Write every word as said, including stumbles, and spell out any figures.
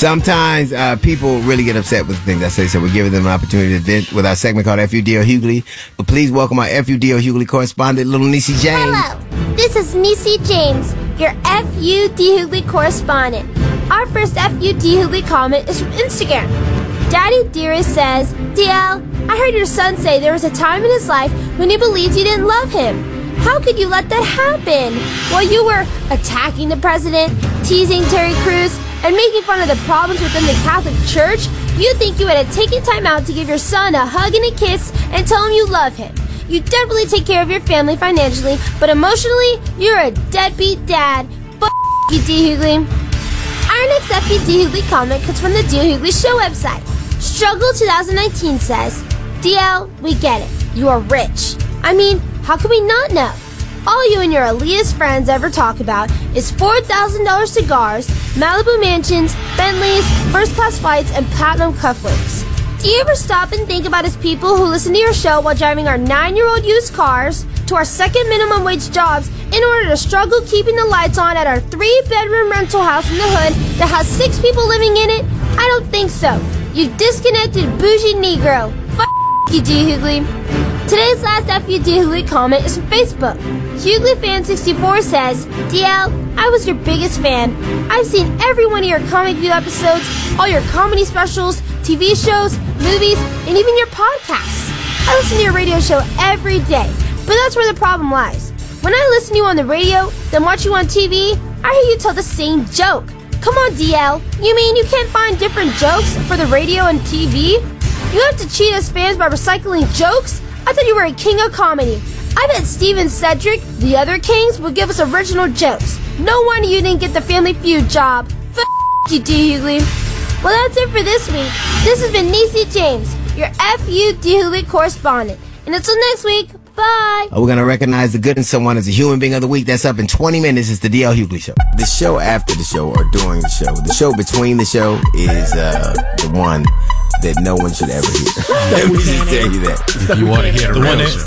Sometimes uh, people really get upset with things I say, so we're giving them an opportunity to vent with our segment called F U D O Hughley. But please welcome our F U D O Hughley correspondent, little Niecy James. Hello, this is Niecy James, your F U D Hughley correspondent. Our first F U D Hughley comment is from Instagram. Daddy Dearest says, D L, I heard your son say there was a time in his life when he believed you didn't love him. How could you let that happen? While you were attacking the president, teasing Terry Crews, and making fun of the problems within the Catholic Church, you think you would have taken time out to give your son a hug and a kiss and tell him you love him. You definitely take care of your family financially, but emotionally, you're a deadbeat dad. F*** you, D. Hughley. Our next F U D Hughley comment comes from the D. Hughley Show website. Struggle twenty nineteen says, D L, we get it. You are rich. I mean, how can we not know? All you and your elitist friends ever talk about is four thousand dollars cigars, Malibu mansions, Bentleys, first-class flights, and platinum cufflinks. Do you ever stop and think about us people who listen to your show while driving our nine-year-old used cars to our second minimum wage jobs in order to struggle keeping the lights on at our three-bedroom rental house in the hood that has six people living in it? I don't think so. You disconnected bougie Negro. F*** you, D. Hughley. Today's last F U D Hughley comment is from Facebook. Hughley Fan sixty-four says, D L, I was your biggest fan. I've seen every one of your Comic View episodes, all your comedy specials, T V shows, movies, and even your podcasts. I listen to your radio show every day, but that's where the problem lies. When I listen to you on the radio, then watch you on T V, I hear you tell the same joke. Come on, D L, you mean you can't find different jokes for the radio and T V? You have to cheat us fans by recycling jokes? I thought you were a king of comedy. I bet Steve and Cedric, the other kings, would give us original jokes. No wonder you didn't get the Family Feud job. F*** you, D. Hughley. Well, that's it for this week. This has been Niecy James, your F U D Hughley correspondent. And until next week, bye. We're going to recognize the good in someone as a human being of the week. That's up in twenty minutes. It's the D L Hughley Show. The show after the show or during the show. The show between the show is uh, the one that no one should ever hear. Let me just tell you that. If you want to hear the, the one that